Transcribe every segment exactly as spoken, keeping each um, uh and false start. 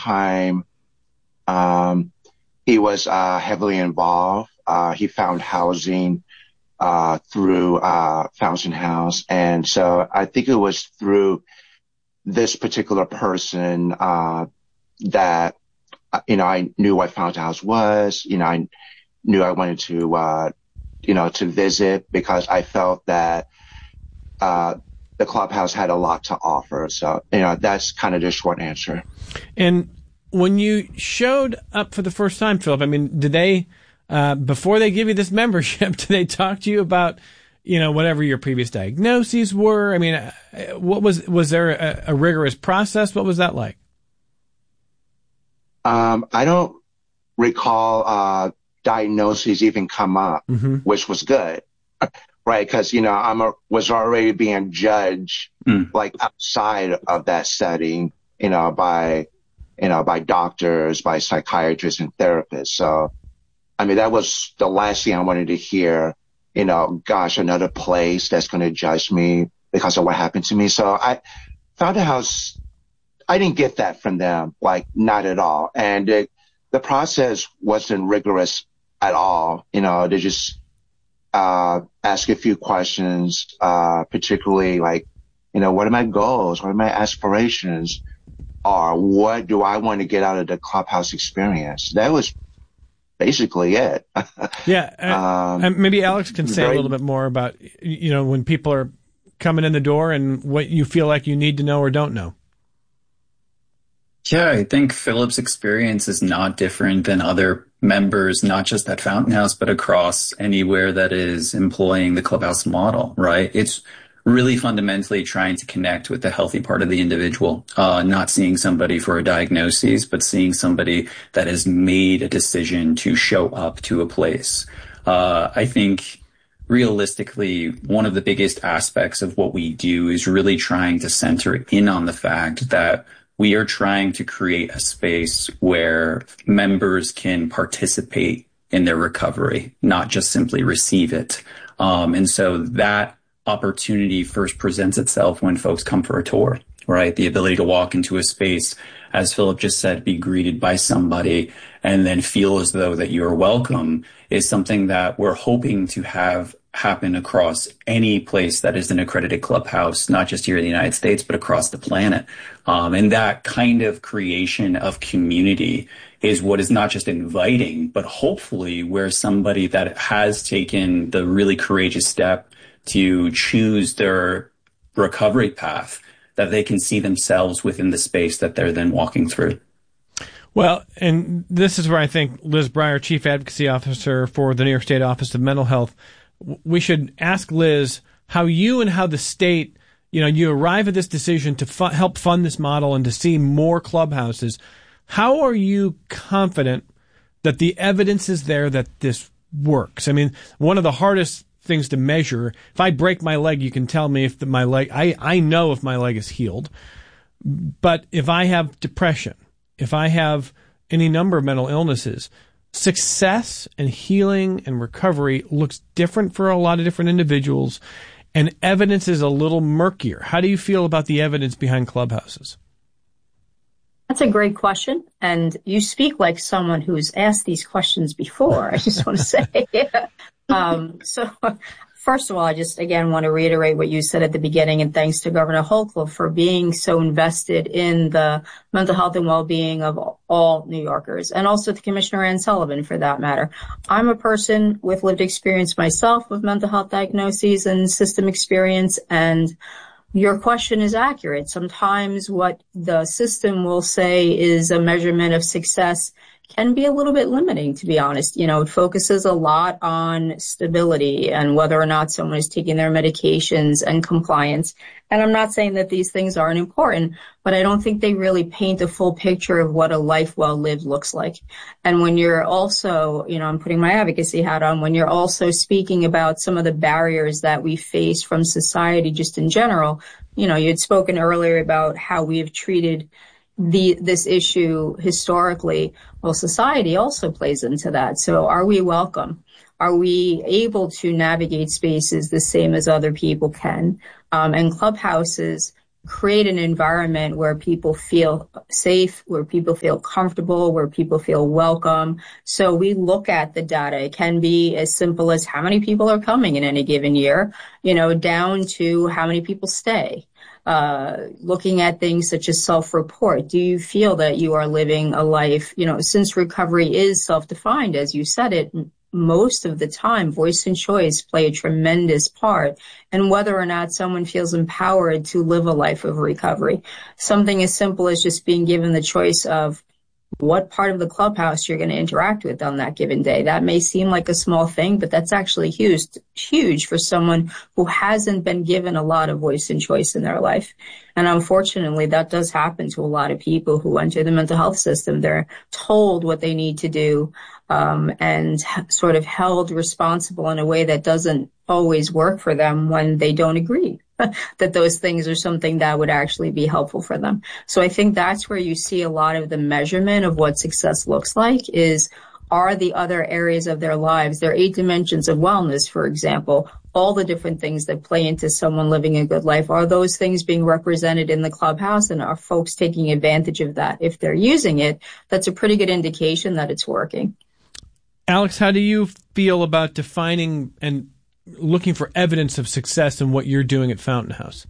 time, um, he was uh, heavily involved. Uh, he found housing uh, through uh, Fountain House. And so I think it was through this particular person uh, that, you know, I knew what Fountain House was. You know, I knew I wanted to, uh, you know, to visit because I felt that uh, the clubhouse had a lot to offer. So, you know, that's kind of the short answer. And when you showed up for the first time, Philip, I mean, did they, uh, before they give you this membership, did they talk to you about, you know, whatever your previous diagnoses were? I mean, what was, was there a, a rigorous process? What was that like? Um, I don't recall, uh, diagnoses even come up, mm-hmm. which was good, right? Cause, you know, I'm a, was already being judged mm. like outside of that setting, you know, by, you know, by doctors, by psychiatrists and therapists. So, I mean, that was the last thing I wanted to hear, you know, gosh, another place that's going to judge me because of what happened to me. So I found a house, I didn't get that from them, like not at all. And it, the process wasn't rigorous at all. You know, they just, uh, ask a few questions, uh, particularly like, you know, what are my goals? What are my aspirations? Or what do I want to get out of the clubhouse experience? That was basically it. Yeah. Um, and maybe Alex can say very, a little bit more about, you know, when people are coming in the door and what you feel like you need to know or don't know. Yeah, I think Philip's experience is not different than other members, not just at Fountain House, but across anywhere that is employing the clubhouse model, right? It's really fundamentally trying to connect with the healthy part of the individual, uh, not seeing somebody for a diagnosis, but seeing somebody that has made a decision to show up to a place. Uh, I think realistically, one of the biggest aspects of what we do is really trying to center in on the fact that we are trying to create a space where members can participate in their recovery, not just simply receive it. Um, and so that opportunity first presents itself when folks come for a tour, right? The ability to walk into a space, as Philip just said, be greeted by somebody and then feel as though that you're welcome is something that we're hoping to have happen across any place that is an accredited clubhouse, not just here in the United States, but across the planet. Um, and that kind of creation of community is what is not just inviting, but hopefully where somebody that has taken the really courageous step to choose their recovery path, that they can see themselves within the space that they're then walking through. Well, and this is where I think Liz Breyer, Chief Advocacy Officer for the New York State Office of Mental Health, we should ask Liz how you and how the state, you know, you arrive at this decision to fu- help fund this model and to see more clubhouses. How are you confident that the evidence is there that this works? I mean, one of the hardest things to measure, if I break my leg, you can tell me if the, my leg, I, I know if my leg is healed. But if I have depression, if I have any number of mental illnesses, success and healing and recovery looks different for a lot of different individuals, and evidence is a little murkier. How do you feel about the evidence behind clubhouses? That's a great question, and you speak like someone who's asked these questions before, I just want to say. um, so, first of all, I just, again, want to reiterate what you said at the beginning, and thanks to Governor Hochul for being so invested in the mental health and well-being of all New Yorkers, and also to Commissioner Ann Sullivan, for that matter. I'm a person with lived experience myself with mental health diagnoses and system experience, and your question is accurate. Sometimes what the system will say is a measurement of success can be a little bit limiting, to be honest. You know, it focuses a lot on stability and whether or not someone is taking their medications and compliance. And I'm not saying that these things aren't important, but I don't think they really paint a full picture of what a life well lived looks like. And when you're also, you know, I'm putting my advocacy hat on, when you're also speaking about some of the barriers that we face from society just in general, you know, you had spoken earlier about how we have treated the this issue historically. Well, society also plays into that. So are we welcome? Are we able to navigate spaces the same as other people can? Um, and clubhouses create an environment where people feel safe, where people feel comfortable, where people feel welcome. So we look at the data. It can be as simple as how many people are coming in any given year, you know, down to how many people stay. Uh, looking at things such as self-report. Do you feel that you are living a life, you know, since recovery is self-defined, as you said it, most of the time, voice and choice play a tremendous part in whether or not someone feels empowered to live a life of recovery. Something as simple as just being given the choice of what part of the clubhouse you're going to interact with on that given day. That may seem like a small thing, but that's actually huge, huge for someone who hasn't been given a lot of voice and choice in their life. And unfortunately, that does happen to a lot of people who enter the mental health system. They're told what they need to do, um, and sort of held responsible in a way that doesn't always work for them when they don't agree that those things are something that would actually be helpful for them. So I think that's where you see a lot of the measurement of what success looks like is, are the other areas of their lives, their eight dimensions of wellness, for example, all the different things that play into someone living a good life, are those things being represented in the clubhouse, and are folks taking advantage of that? If they're using it, that's a pretty good indication that it's working. Alex, how do you feel about defining and looking for evidence of success in what you're doing at Fountain House?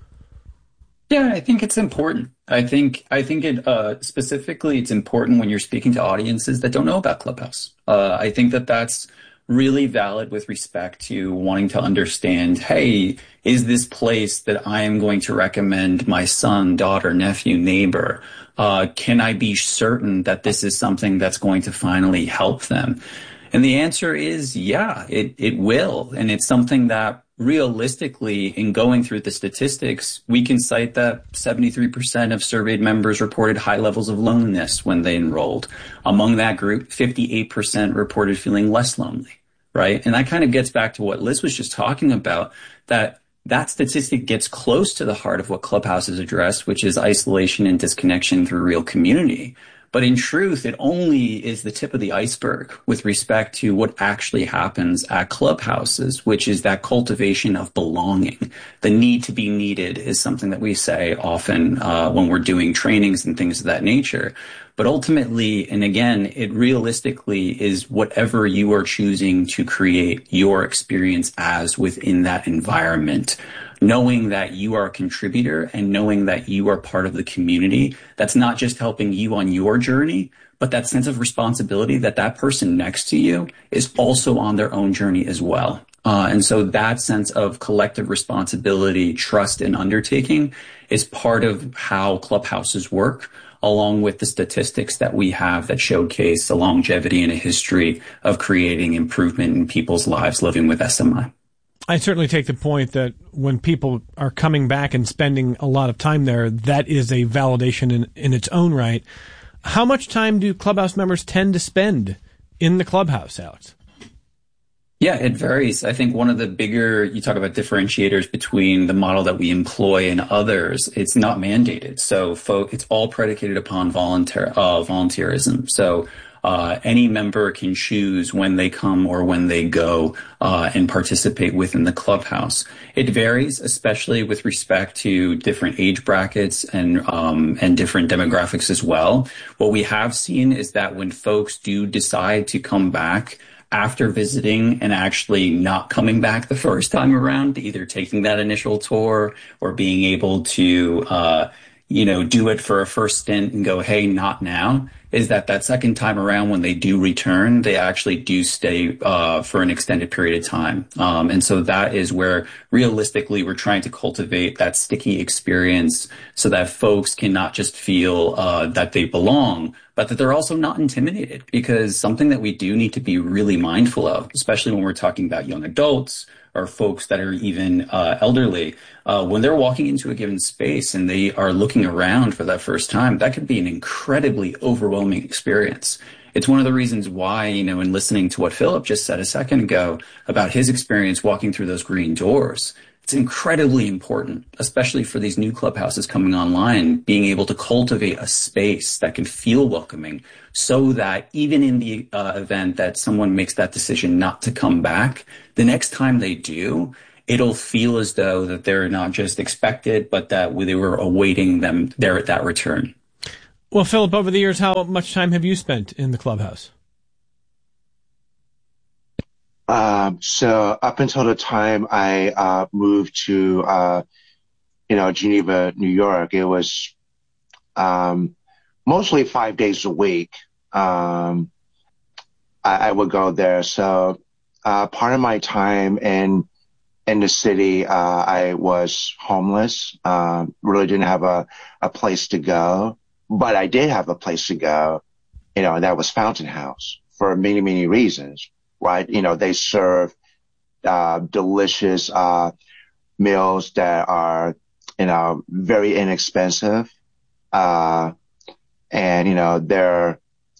Yeah, I think it's important. I think I think it uh, specifically it's important when you're speaking to audiences that don't know about Clubhouse. Uh, I think that that's really valid with respect to wanting to understand, hey, is this place that I am going to recommend my son, daughter, nephew, neighbor? Uh, can I be certain that this is something that's going to finally help them? And the answer is, yeah, it, it will. And it's something that realistically, in going through the statistics, we can cite that seventy-three percent of surveyed members reported high levels of loneliness when they enrolled. Among that group, fifty-eight percent reported feeling less lonely, right? And that kind of gets back to what Liz was just talking about, that that statistic gets close to the heart of what Clubhouse has addressed, which is isolation and disconnection through real community. But in truth, it only is the tip of the iceberg with respect to what actually happens at clubhouses, which is that cultivation of belonging. The need to be needed is something that we say often uh, when we're doing trainings and things of that nature. But ultimately, and again, it realistically is whatever you are choosing to create your experience as within that environment. Knowing that you are a contributor and knowing that you are part of the community, that's not just helping you on your journey, but that sense of responsibility that that person next to you is also on their own journey as well. Uh, and so that sense of collective responsibility, trust, and undertaking is part of how clubhouses work, along with the statistics that we have that showcase a longevity and a history of creating improvement in people's lives living with S M I. I certainly take the point that when people are coming back and spending a lot of time there, that is a validation in, in its own right. How much time do Clubhouse members tend to spend in the Clubhouse, Alex? Yeah, it varies. I think one of the bigger, you talk about differentiators between the model that we employ and others, it's not mandated. So folk, it's all predicated upon volunteer, uh, volunteerism. So Uh, any member can choose when they come or when they go uh, and participate within the clubhouse. It varies, especially with respect to different age brackets and um, and different demographics as well. What we have seen is that when folks do decide to come back after visiting and actually not coming back the first time around, either taking that initial tour or being able to uh, you know, do it for a first stint and go, hey, not now, is that that second time around when they do return, they actually do stay uh, for an extended period of time. Um, and so that is where realistically we're trying to cultivate that sticky experience so that folks can not just feel uh, that they belong, but that they're also not intimidated, because something that we do need to be really mindful of, especially when we're talking about young adults or folks that are even uh, elderly, uh, when they're walking into a given space and they are looking around for that first time, that could be an incredibly overwhelming experience. It's one of the reasons why, you know, in listening to what Philip just said a second ago about his experience walking through those green doors, it's incredibly important, especially for these new clubhouses coming online, being able to cultivate a space that can feel welcoming so that even in the uh, event that someone makes that decision not to come back, the next time they do, it'll feel as though that they're not just expected, but that they were awaiting them there at that return. Well, Philip, over the years, how much time have you spent in the clubhouse? Um, so up until the time I uh, moved to, uh, you know, Geneva, New York, it was um, mostly five days a week. Um, I, I would go there. So uh, part of my time in in the city, uh, I was homeless. Uh, really didn't have a, a place to go. But I did have a place to go, you know, and that was Fountain House for many, many reasons, right? You know, they serve uh, delicious uh, meals that are, you know, very inexpensive. Uh, and, you know, there,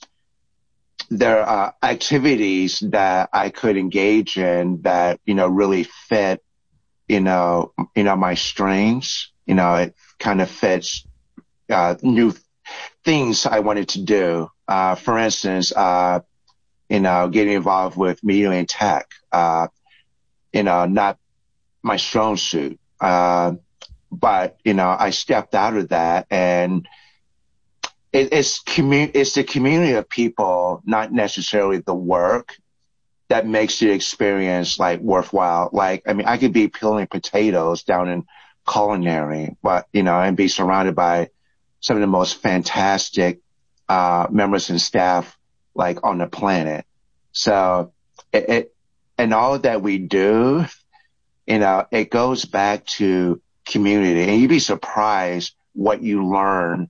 there are activities that I could engage in that, you know, really fit, you know, you know, my strengths. You know, it kind of fits uh, new things I wanted to do. Uh, for instance, uh, you know, getting involved with media and tech, uh, you know, not my strong suit. Uh, but, you know, I stepped out of that, and it, it's commu- it's the community of people, not necessarily the work, that makes the experience like worthwhile. Like, I mean, I could be peeling potatoes down in culinary, but, you know, and be surrounded by some of the most fantastic uh, members and staff like on the planet. So it, it and all that we do, you know, it goes back to community, and you'd be surprised what you learn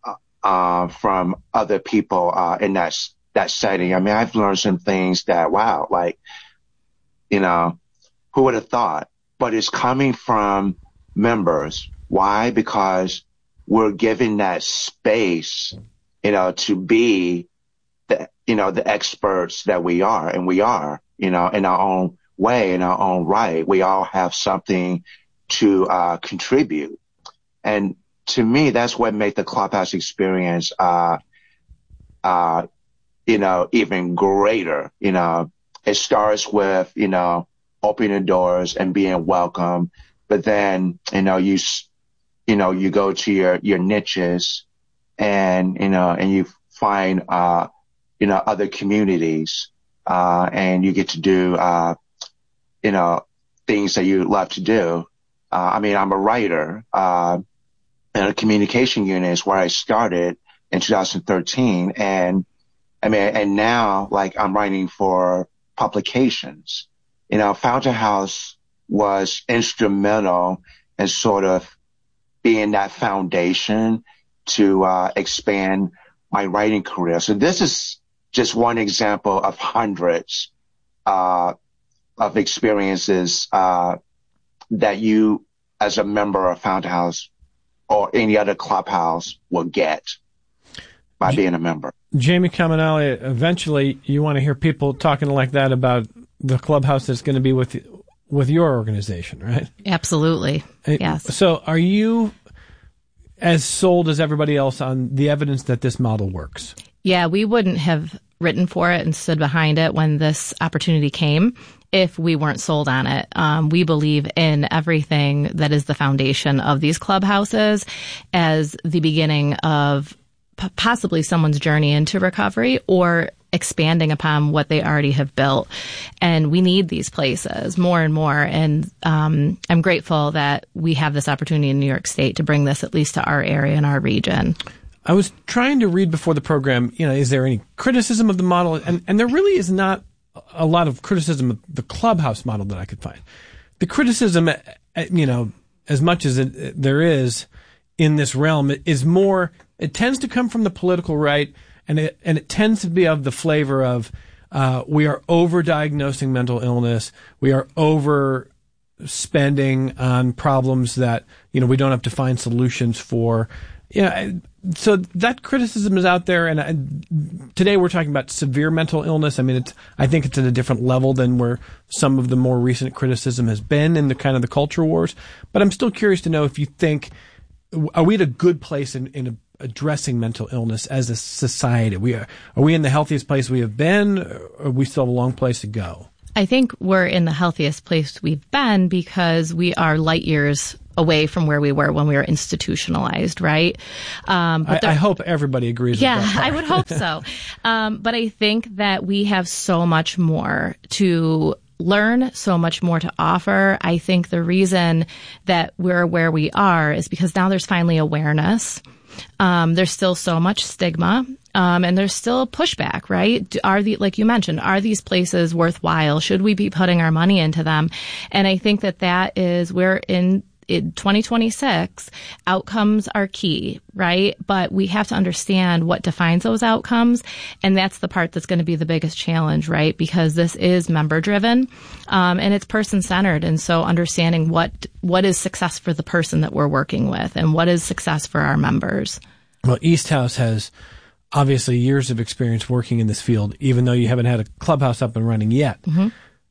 uh, from other people uh, in that that setting. I mean, I've learned some things that, wow, like, you know, who would have thought? But it's coming from members. Why? Because we're given that space, you know, to be the, you know, the experts that we are, and we are, you know, in our own way, in our own right. We all have something to uh, contribute. And to me, that's what made the clubhouse experience, uh, uh, you know, even greater. You know, it starts with, you know, opening the doors and being welcome, but then, you know, you you know, you go to your, your niches, and, you know, and you find, uh, you know, other communities, uh, and you get to do, uh, you know, things that you love to do. Uh, I mean, I'm a writer, uh, and a communication unit is where I started in two thousand thirteen. And I mean, and now, like, I'm writing for publications. You know, Fountain House was instrumental in sort of being that foundation to uh, expand my writing career. So this is just one example of hundreds uh, of experiences uh, that you, as a member of Fountain House or any other clubhouse, will get by J- being a member. Jamie Caminale, eventually you want to hear people talking like that about the clubhouse that's going to be with with your organization, right? Absolutely. Yes. So are you as sold as everybody else on the evidence that this model works? Yeah, we wouldn't have written for it and stood behind it when this opportunity came if we weren't sold on it. Um, we believe in everything that is the foundation of these clubhouses as the beginning of p- possibly someone's journey into recovery or expanding upon what they already have built. And we need these places more and more. And um, I'm grateful that we have this opportunity in New York State to bring this at least to our area and our region. I was trying to read before the program, you know, is there any criticism of the model? And, and there really is not a lot of criticism of the clubhouse model that I could find. The criticism, you know, as much as it, there is in this realm, is more, it tends to come from the political right. And it and it tends to be of the flavor of uh, we are over-diagnosing mental illness. We are over-spending on problems that, you know, we don't have to find solutions for. Yeah, so that criticism is out there. And I, today we're talking about severe mental illness. I mean, it's I think it's at a different level than where some of the more recent criticism has been in the kind of the culture wars. But I'm still curious to know if you think, are we at a good place in, in a addressing mental illness as a society? We are, are we in the healthiest place we have been, or are we still have a long place to go? I think we're in the healthiest place we've been because we are light years away from where we were when we were institutionalized, right? Um, but I, I hope everybody agrees yeah, with that. Yeah, I would hope so. Um, but I think that we have so much more to learn, so much more to offer. I think the reason that we're where we are is because now there's finally awareness. Um, there's still so much stigma. Um, and there's still pushback, right? Are the, like you mentioned, are these places worthwhile? Should we be putting our money into them? And I think that that is where in In twenty twenty-six, outcomes are key, right? But we have to understand what defines those outcomes. And that's the part that's going to be the biggest challenge, right? Because this is member driven, um, and it's person centered. And so understanding what, what is success for the person that we're working with and what is success for our members. Well, East House has obviously years of experience working in this field, even though you haven't had a clubhouse up and running yet. Mm-hmm.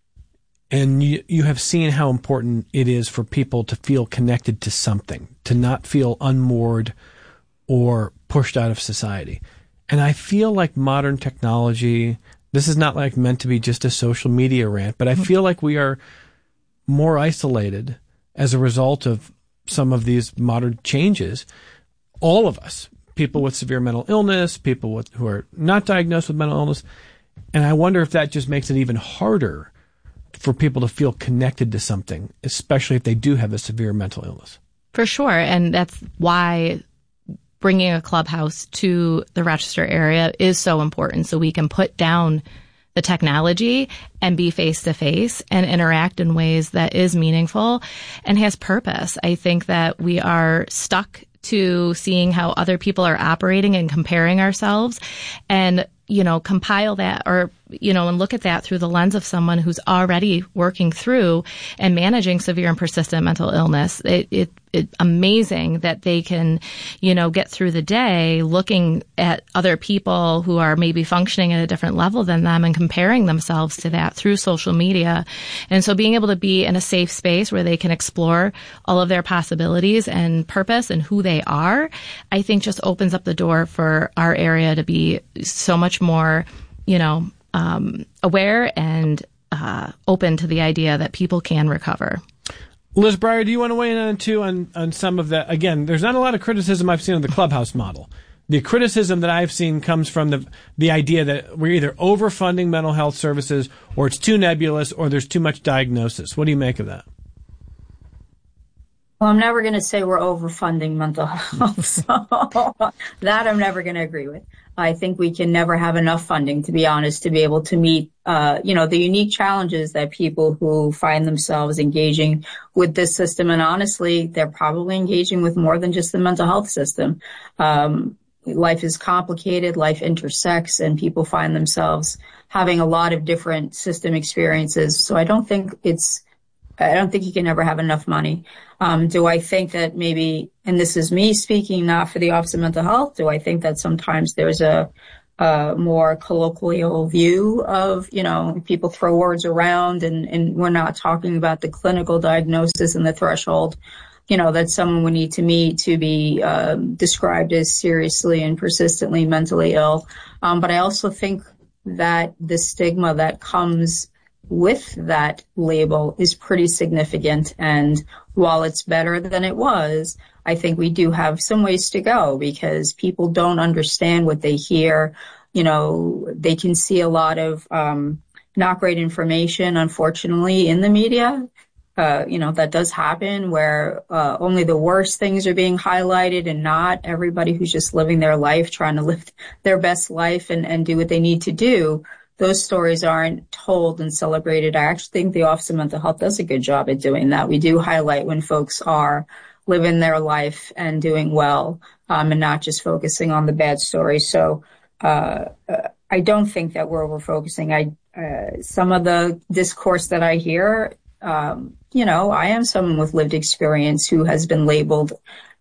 And you, you have seen how important it is for people to feel connected to something, to not feel unmoored or pushed out of society. And I feel like modern technology, this is not like meant to be just a social media rant, but I feel like we are more isolated as a result of some of these modern changes. All of us, people with severe mental illness, people with, who are not diagnosed with mental illness. And I wonder if that just makes it even harder for people to feel connected to something, especially if they do have a severe mental illness. For sure. And that's why bringing a clubhouse to the Rochester area is so important, so we can put down the technology and be face to face and interact in ways that is meaningful and has purpose. I think that we are stuck to seeing how other people are operating and comparing ourselves, and you know, compile that or, you know, and look at that through the lens of someone who's already working through and managing severe and persistent mental illness. It, it, it's amazing that they can, you know, get through the day looking at other people who are maybe functioning at a different level than them and comparing themselves to that through social media. And so being able to be in a safe space where they can explore all of their possibilities and purpose and who they are, I think just opens up the door for our area to be so much more, you know, um, aware and uh, open to the idea that people can recover. Liz Breyer, do you want to weigh in on too on, on some of that? Again, there's not a lot of criticism I've seen of the clubhouse model. The criticism that I've seen comes from the the idea that we're either overfunding mental health services, or it's too nebulous, or there's too much diagnosis. What do you make of that? Well, I'm never going to say we're overfunding mental health. So that I'm never going to agree with. I think we can never have enough funding, to be honest, to be able to meet, uh, you know, the unique challenges that people who find themselves engaging with this system. And honestly, they're probably engaging with more than just the mental health system. Um, life is complicated, life intersects, and people find themselves having a lot of different system experiences. So I don't think it's, I don't think you can ever have enough money. Um, do I think that maybe, and this is me speaking not for the Office of Mental Health, do I think that sometimes there's a, a more colloquial view of, you know, people throw words around and, and we're not talking about the clinical diagnosis and the threshold, you know, that someone would need to meet to be um, described as seriously and persistently mentally ill. Um, but I also think that the stigma that comes with that label is pretty significant. And while it's better than it was, I think we do have some ways to go because people don't understand what they hear. You know, they can see a lot of um, not great information, unfortunately, in the media. Uh, you know, that does happen where uh, only the worst things are being highlighted and not everybody who's just living their life, trying to live their best life and, and do what they need to do. Those stories aren't told and celebrated. I actually think the Office of Mental Health does a good job at doing that. We do highlight when folks are living their life and doing well, um, and not just focusing on the bad stories. So uh, uh, I don't think that we're over focusing. I uh, some of the discourse that I hear, um, you know, I am someone with lived experience who has been labeled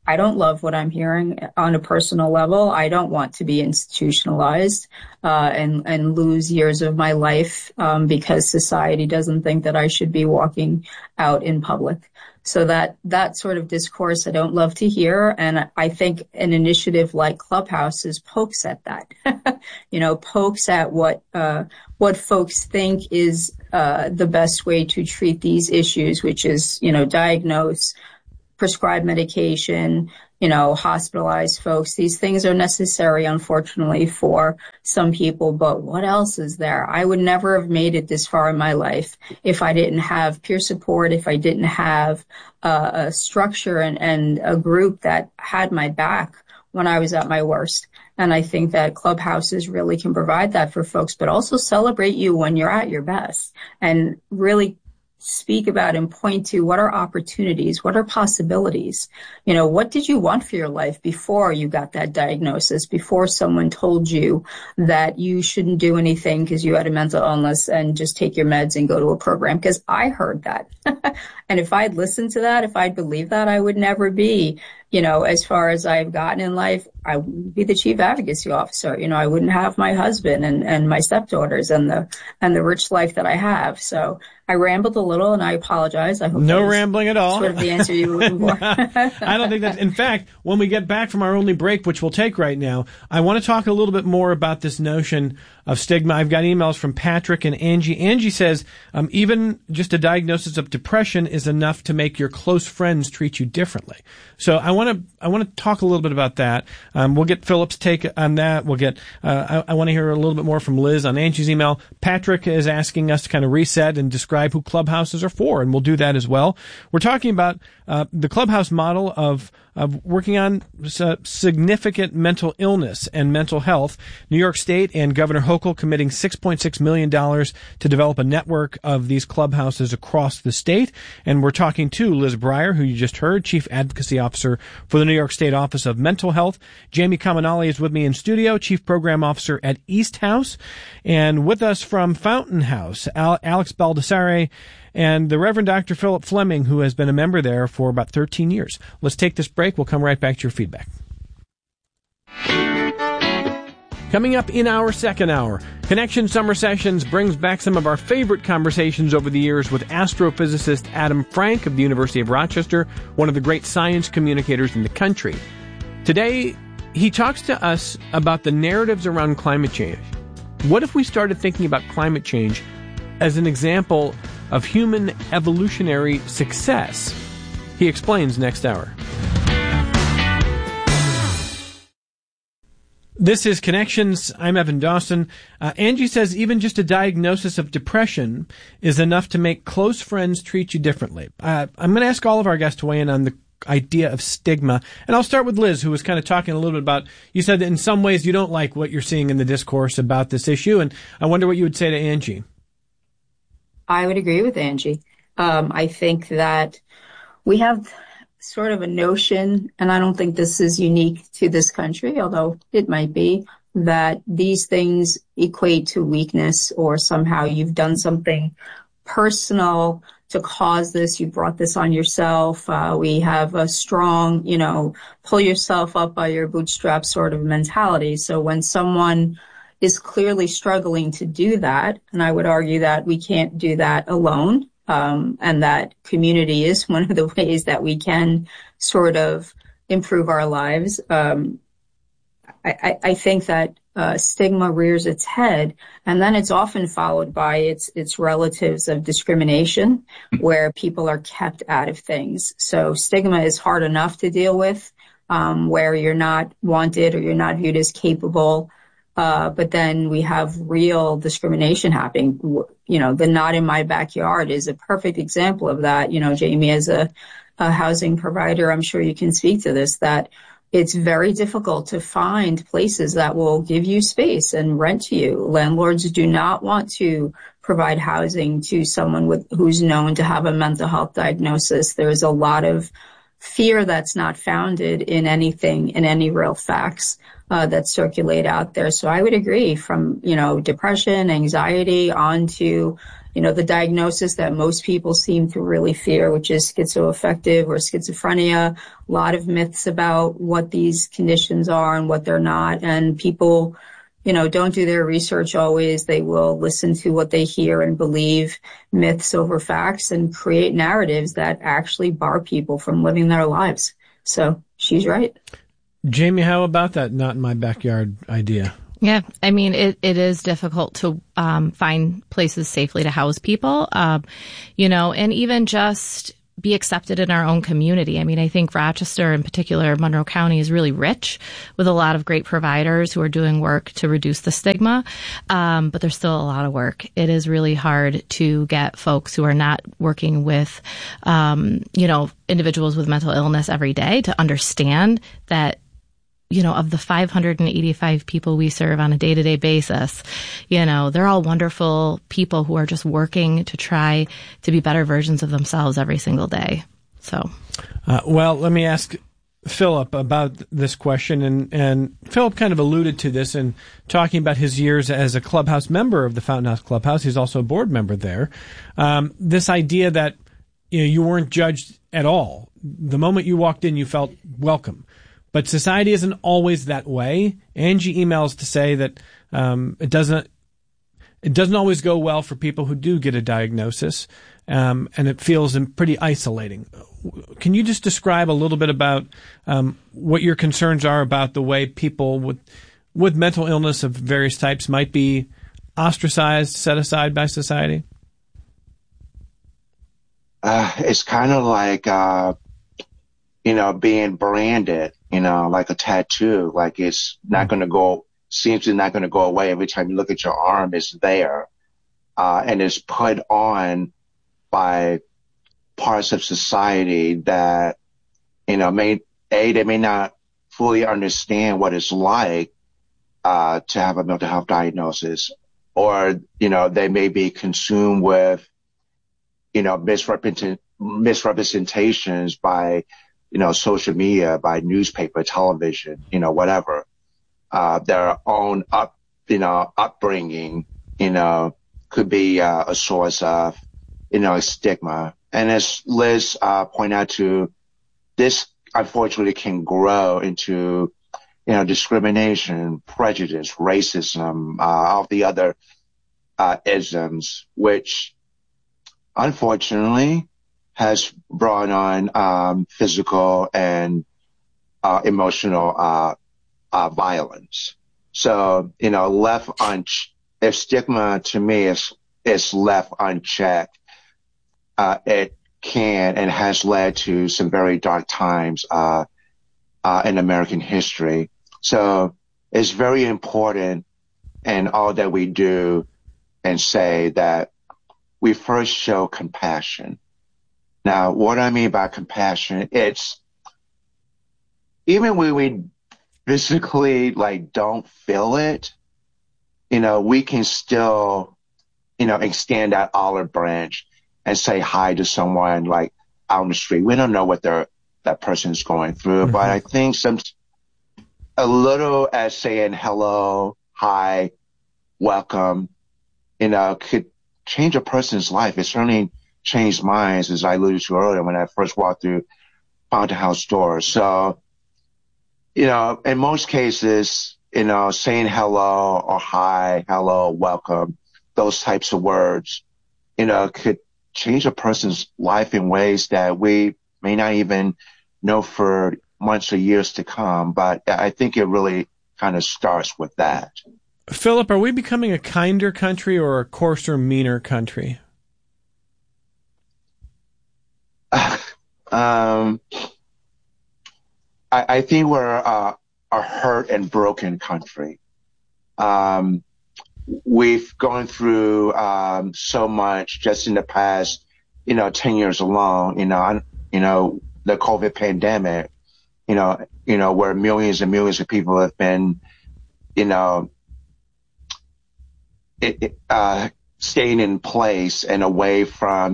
I don't love what I'm hearing on a personal level. I don't want to be institutionalized uh, and and lose years of my life um, because society doesn't think that I should be walking out in public. So that that sort of discourse I don't love to hear, and I think an initiative like Clubhouses pokes at that. you know, pokes at what uh, what folks think is uh, the best way to treat these issues, which is, you know, diagnose, prescribe medication, you know, hospitalize folks. These things are necessary, unfortunately, for some people, but what else is there? I would never have made it this far in my life if I didn't have peer support, if I didn't have uh, a structure and, and a group that had my back when I was at my worst. And I think that Clubhouses really can provide that for folks, but also celebrate you when you're at your best and really speak about and point to what are opportunities, what are possibilities. You know, what did you want for your life before you got that diagnosis, before someone told you that you shouldn't do anything because you had a mental illness and just take your meds and go to a program? Because I heard that. And if I'd listened to that, if I'd believed that, I would never be, you know, as far as I've gotten in life, I would be the chief advocacy officer. You know, I wouldn't have my husband and, and my stepdaughters and the, and the rich life that I have. So I rambled a little and I apologize. I hope no rambling at all. Sort of the answer you were looking for. I don't think that's, in fact, when we get back from our only break, which we'll take right now, I want to talk a little bit more about this notion of stigma. I've got emails from Patrick and Angie. Angie says, um, even just a diagnosis of depression is enough to make your close friends treat you differently. So I want to, I want to talk a little bit about that. Um, we'll get Philip's take on that. We'll get, uh, I, I want to hear a little bit more from Liz on Angie's email. Patrick is asking us to kind of reset and describe who Clubhouses are for, and we'll do that as well. We're talking about, uh, the Clubhouse model of, of working on uh, significant mental illness and mental health. New York State and Governor Hochul committing six point six million dollars to develop a network of these clubhouses across the state. And we're talking to Liz Breyer, who you just heard, Chief Advocacy Officer for the New York State Office of Mental Health. Jamie Kaminali is with me in studio, Chief Program Officer at East House. And with us from Fountain House, Al- Alex Baldassare, and the Reverend Doctor Philip Fleming, who has been a member there for about thirteen years. Let's take this break. We'll come right back to your feedback. Coming up in our second hour, Connection Summer Sessions brings back some of our favorite conversations over the years with astrophysicist Adam Frank of the University of Rochester, one of the great science communicators in the country. Today, he talks to us about the narratives around climate change. What if we started thinking about climate change as an example of human evolutionary success? He explains next hour. This is Connections. I'm Evan Dawson. Uh, Angie says even just a diagnosis of depression is enough to make close friends treat you differently. Uh, I'm going to ask all of our guests to weigh in on the idea of stigma. And I'll start with Liz, who was kind of talking a little bit about, you said that in some ways you don't like what you're seeing in the discourse about this issue. And I wonder what you would say to Angie. I would agree with Angie. Um, I think that we have sort of a notion, and I don't think this is unique to this country, although it might be, that these things equate to weakness or somehow you've done something personal to cause this. You brought this on yourself. Uh, we have a strong, you know, pull yourself up by your bootstraps sort of mentality. So when someone is clearly struggling to do that, and I would argue that we can't do that alone, um, and that community is one of the ways that we can sort of improve our lives. Um, I, I, I think that uh, stigma rears its head, and then it's often followed by its its relatives of discrimination, where people are kept out of things. So stigma is hard enough to deal with, um, where you're not wanted or you're not viewed as capable. Uh, but then we have real discrimination happening. You know, the not in my backyard is a perfect example of that. You know, Jamie, as a, a housing provider, I'm sure you can speak to this, that it's very difficult to find places that will give you space and rent to you. Landlords do not want to provide housing to someone with who's known to have a mental health diagnosis. There's a lot of fear that's not founded in anything, in any real facts uh, that circulate out there. So I would agree, from, you know, depression, anxiety, on to, you know, the diagnosis that most people seem to really fear, which is schizoaffective or schizophrenia. A lot of myths about what these conditions are and what they're not. And people, you know, don't do their research always. They will listen to what they hear and believe myths over facts and create narratives that actually bar people from living their lives. So she's right. Jamie, how about that not in my backyard idea? Yeah, I mean, it, it is difficult to um, find places safely to house people, uh, you know, and even just be accepted in our own community. I mean, I think Rochester, in particular, Monroe County, is really rich with a lot of great providers who are doing work to reduce the stigma, um, but there's still a lot of work. It is really hard to get folks who are not working with, um, you know, individuals with mental illness every day to understand that, you know, of the five hundred eighty-five people we serve on a day-to-day basis, you know, they're all wonderful people who are just working to try to be better versions of themselves every single day. So, uh, well, let me ask Philip about this question. And, and Philip kind of alluded to this in talking about his years as a clubhouse member of the Fountain House Clubhouse. He's also a board member there. Um, this idea that, you know, you weren't judged at all. The moment you walked in, you felt welcome. But society isn't always that way. Angie emails to say that um, it doesn't it doesn't always go well for people who do get a diagnosis, um, and it feels pretty isolating. Can you just describe a little bit about um, what your concerns are about the way people with with mental illness of various types might be ostracized, set aside by society? Uh, it's kind of like, uh, you know, being branded. You know, like a tattoo, like it's not going to go, seems to not going to go away. Every time you look at your arm, it's there. Uh, and it's put on by parts of society that, you know, may, A, they may not fully understand what it's like, uh, to have a mental health diagnosis, or, you know, they may be consumed with, you know, misrepresent, misrepresentations by, you know, social media, by newspaper, television, you know, whatever, uh, their own up, you know, upbringing, you know, could be uh, a source of, you know, stigma. And as Liz uh, pointed out to, this unfortunately can grow into, you know, discrimination, prejudice, racism, uh, all the other uh, isms, which unfortunately has brought on um, physical and uh, emotional uh, uh, violence. So, you know, left un if stigma to me is is left unchecked, uh, it can and has led to some very dark times uh, uh, in American history. So it's very important in all that we do and say that we first show compassion. Now, what I mean by compassion, it's even when we physically like don't feel it, you know, we can still, you know, extend that olive branch and say hi to someone like out on the street. We don't know what they're, that person's going through, mm-hmm. but I think some, a little as saying hello, hi, welcome, you know, could change a person's life. It certainly changed mine, as I alluded to earlier when I first walked through Fountain House doors. So, you know, in most cases, you know, saying hello or hi, hello, welcome, those types of words, you know, could change a person's life in ways that we may not even know for months or years to come. But I think it really kind of starts with that. Philip, are we becoming a kinder country or a coarser, meaner country? um, I, I think we're uh, a hurt and broken country. Um, we've gone through um, so much just in the past, you know, ten years alone. You know, I, you know, the COVID pandemic. You know, you know, where millions and millions of people have been, you know, it, it, uh, staying in place and away from,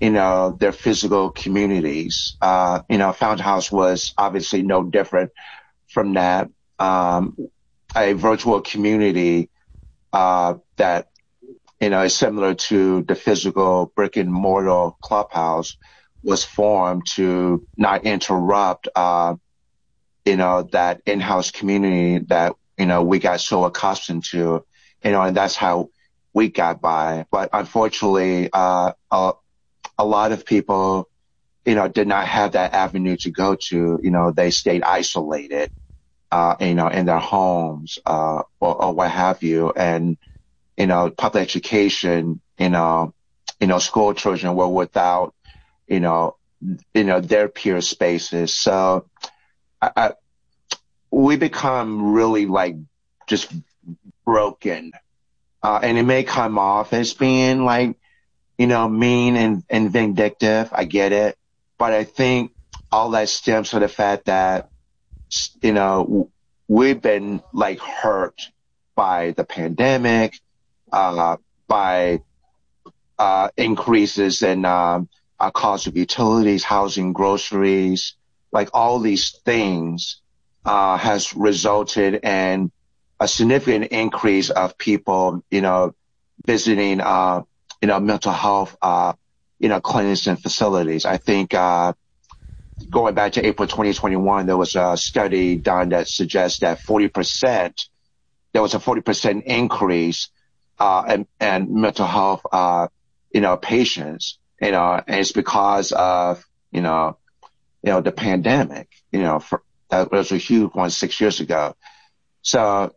you know, their physical communities. Uh, you know, Fountain House was obviously no different from that. Um, a virtual community, uh, that, you know, is similar to the physical brick and mortar clubhouse was formed to not interrupt, uh, you know, that in-house community that, you know, we got so accustomed to, you know, and that's how we got by. But unfortunately, uh, a, a lot of people, you know, did not have that avenue to go to. You know, they stayed isolated, uh, you know, in their homes, uh, or, or what have you. And, you know, public education, you know, you know, school children were without, you know, you know, their peer spaces. So I, I, we become really like just broken. Uh, and it may come off as being like, you know, mean and, and vindictive. I get it. But I think all that stems from the fact that, you know, we've been like hurt by the pandemic, uh, by, uh, increases in, um, our cost of utilities, housing, groceries, like all these things, uh, has resulted in a significant increase of people, you know, visiting, uh, you know, mental health, uh, you know, clinics and facilities. I think, uh, going back to April twenty twenty-one, there was a study done that suggests that forty percent, there was a forty percent increase, uh, in, in mental health, uh, you know, patients, you know, and it's because of, you know, you know, the pandemic, you know, for, that was a huge one six years ago. So,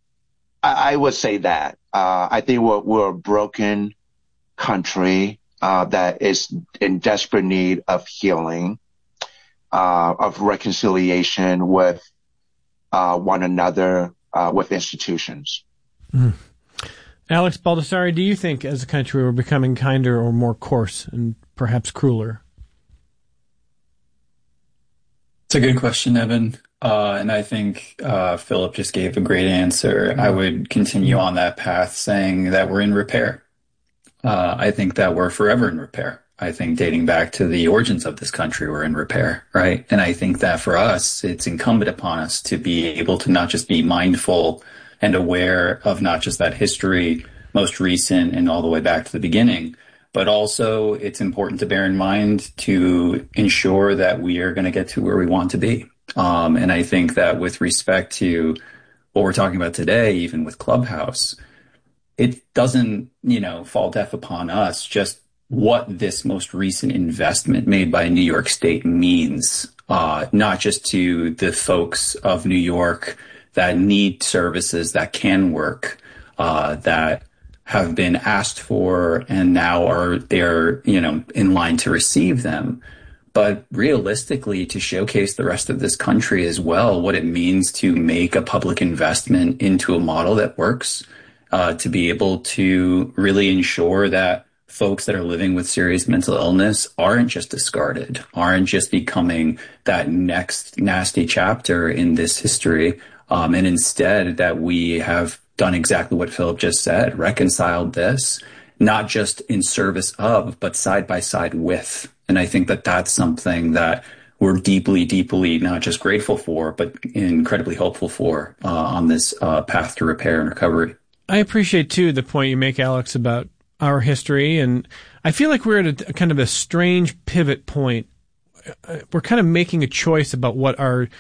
I would say that. Uh, I think we're, we're a broken country, uh, that is in desperate need of healing, uh, of reconciliation with, uh, one another, uh, with institutions. Mm. Alex Baldessari, do you think as a country we're becoming kinder or more coarse and perhaps crueler? It's a good question, Evan. Uh, and I think uh, Philip just gave a great answer. I would continue on that path saying that we're in repair. Uh, I think that we're forever in repair. I think dating back to the origins of this country, we're in repair, right? And I think that for us, it's incumbent upon us to be able to not just be mindful and aware of not just that history, most recent and all the way back to the beginning, but also it's important to bear in mind to ensure that we are going to get to where we want to be. Um, and I think that with respect to what we're talking about today, even with Clubhouse, it doesn't, you know, fall deaf upon us just what this most recent investment made by New York State means, uh, not just to the folks of New York that need services that can work, uh, that have been asked for and now are they're, you know, in line to receive them. But realistically, to showcase the rest of this country as well, what it means to make a public investment into a model that works, uh, to be able to really ensure that folks that are living with serious mental illness aren't just discarded, aren't just becoming that next nasty chapter in this history, um, and instead that we have done exactly what Philip just said, reconciled this, not just in service of, but side by side with. And I think that that's something that we're deeply, deeply not just grateful for, but incredibly hopeful for uh, on this uh, path to repair and recovery. I appreciate, too, the point you make, Alex, about our history. And I feel like we're at a kind of a strange pivot point. We're kind of making a choice about what our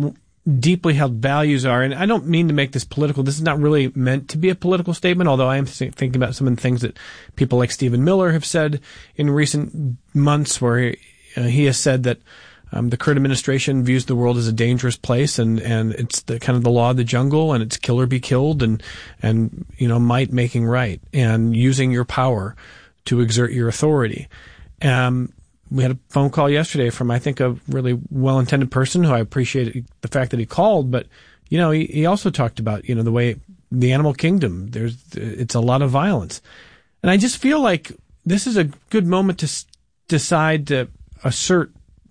deeply held values are. And I don't mean to make this political. This is not really meant to be a political statement, although I am thinking about some of the things that people like Stephen Miller have said in recent months, where he, uh, he has said that um, the current administration views the world as a dangerous place, and, and it's the kind of the law of the jungle, and it's kill or be killed, and, and, you know, might making right, and using your power to exert your authority. Um, We had a phone call yesterday from, I think, a really well-intended person who I appreciate the fact that he called. But, you know, he, he also talked about, you know, the way the animal kingdom, there's, it's a lot of violence. And I just feel like this is a good moment to s- decide to assert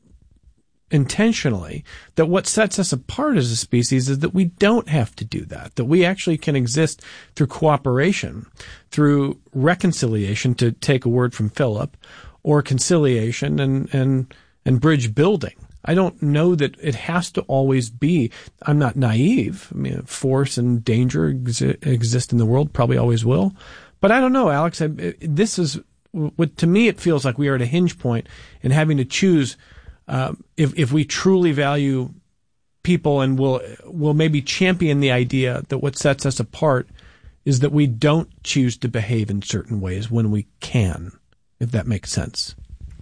intentionally that what sets us apart as a species is that we don't have to do that, that we actually can exist through cooperation, through reconciliation, to take a word from Philip, or conciliation and, and, and bridge building. I don't know that it has to always be. I'm not naive. I mean, force and danger exi- exist in the world, probably always will. But I don't know, Alex. I, this is what, to me, it feels like we are at a hinge point in having to choose uh, if if we truly value people and will will maybe champion the idea that what sets us apart is that we don't choose to behave in certain ways when we can, if that makes sense.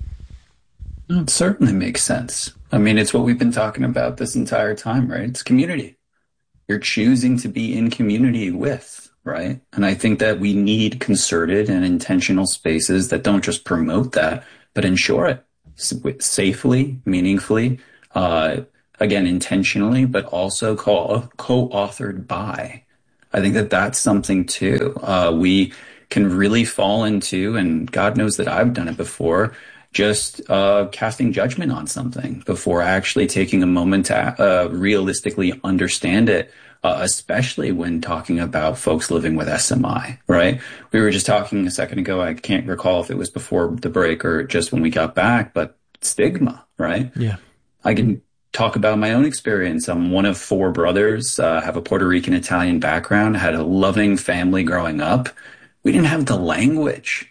It certainly makes sense. I mean, it's what we've been talking about this entire time, right? It's community. You're choosing to be in community with, right? And I think that we need concerted and intentional spaces that don't just promote that, but ensure it safely, meaningfully, uh, again, intentionally, but also co- co-authored by. I think that that's something too. Uh, we can really fall into, and God knows that I've done it before, just uh, casting judgment on something before actually taking a moment to uh, realistically understand it, uh, especially when talking about folks living with S M I, right? We were just talking a second ago, I can't recall if it was before the break or just when we got back, but stigma, right? Yeah. I can talk about my own experience. I'm one of four brothers, uh, have a Puerto Rican Italian background, had a loving family growing up. We didn't have the language,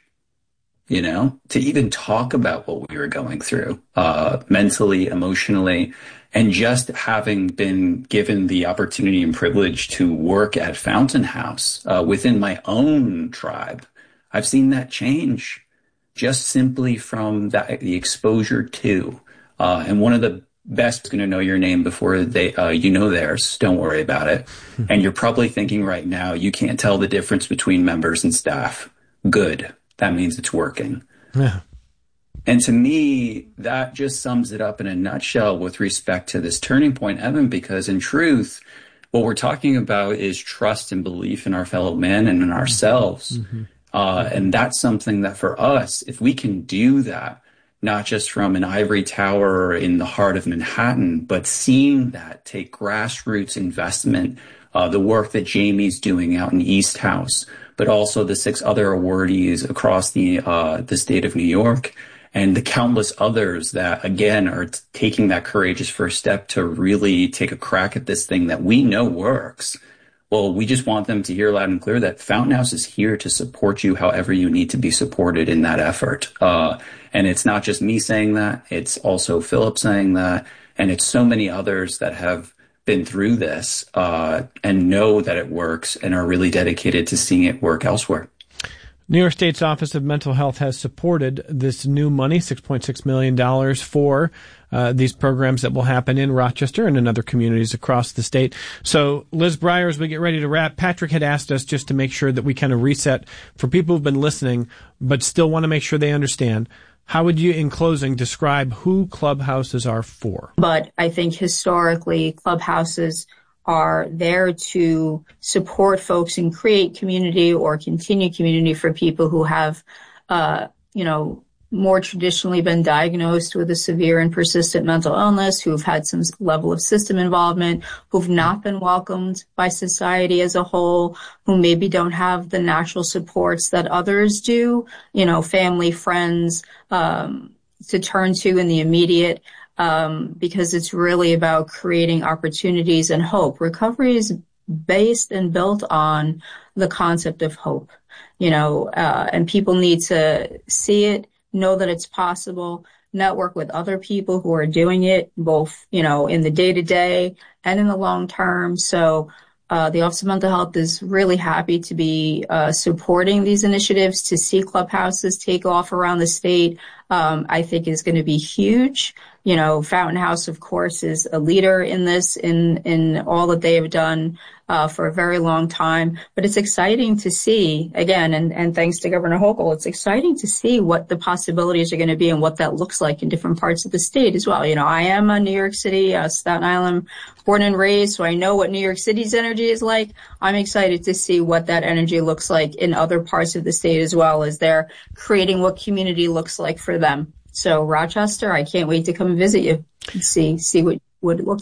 you know, to even talk about what we were going through, uh, mentally, emotionally, and just having been given the opportunity and privilege to work at Fountain House, uh, within my own tribe. I've seen that change just simply from that, the exposure to, uh, and one of the best going to know your name before they, uh, you know theirs. Don't worry about it. And you're probably thinking right now, you can't tell the difference between members and staff. Good. That means it's working. Yeah. And to me, that just sums it up in a nutshell with respect to this turning point, Evan, because in truth, what we're talking about is trust and belief in our fellow men and in ourselves. Mm-hmm. Uh, and that's something that for us, if we can do that, not just from an ivory tower in the heart of Manhattan, but seeing that take grassroots investment, uh, the work that Jamie's doing out in East House, but also the six other awardees across the uh, the state of New York, and the countless others that, again, are t- taking that courageous first step to really take a crack at this thing that we know works. Well, we just want them to hear loud and clear that Fountain House is here to support you however you need to be supported in that effort. Uh, and it's not just me saying that, it's also Philip saying that, and it's so many others that have been through this uh, and know that it works and are really dedicated to seeing it work elsewhere. New York State's Office of Mental Health has supported this new money, six point six million dollars, for uh, these programs that will happen in Rochester and in other communities across the state. So, Liz Breyer, as we get ready to wrap, Patrick had asked us just to make sure that we kind of reset for people who've been listening but still want to make sure they understand. How would you, in closing, describe who clubhouses are for? But I think historically, clubhouses are there to support folks and create community or continue community for people who have, uh, you know, more traditionally been diagnosed with a severe and persistent mental illness, who've had some level of system involvement, who've not been welcomed by society as a whole, who maybe don't have the natural supports that others do, you know, family, friends, um, to turn to in the immediate. Um, because it's really about creating opportunities and hope. Recovery is based and built on the concept of hope, you know, uh, and people need to see it, know that it's possible, network with other people who are doing it, both, you know, in the day to day and in the long term. So, uh, the Office of Mental Health is really happy to be, uh, supporting these initiatives. To see clubhouses take off around the state, um, I think is going to be huge. You know, Fountain House, of course, is a leader in this, in, in all that they have done, uh, for a very long time. But it's exciting to see, again, and, and thanks to Governor Hochul, it's exciting to see what the possibilities are going to be and what that looks like in different parts of the state as well. You know, I am a New York City, uh, Staten Island born and raised, so I know what New York City's energy is like. I'm excited to see what that energy looks like in other parts of the state as well, as they're creating what community looks like for them. So Rochester, I can't wait to come and visit you and see see what, what it looks like.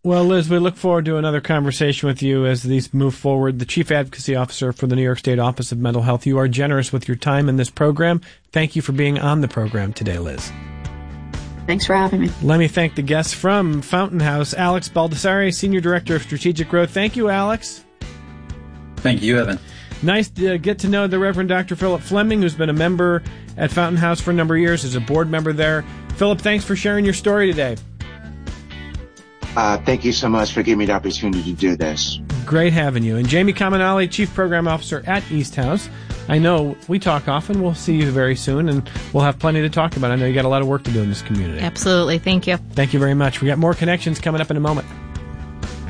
Well, Liz, we look forward to another conversation with you as these move forward. The Chief Advocacy Officer for the New York State Office of Mental Health. You are generous with your time in this program. Thank you for being on the program today, Liz. Thanks for having me. Let me thank the guests from Fountain House, Alex Baldassare, Senior Director of Strategic Growth. Thank you, Alex. Thank you, Evan. Nice to get to know the Reverend Doctor Philip Fleming, who's been a member at Fountain House for a number of years, as a board member there. Philip, thanks for sharing your story today. Uh, thank you so much for giving me the opportunity to do this. Great having you. And Jamie Kaminali, Chief Program Officer at East House. I know we talk often. We'll see you very soon, and we'll have plenty to talk about. I know you got a lot of work to do in this community. Absolutely. Thank you. Thank you very much. We got more connections coming up in a moment.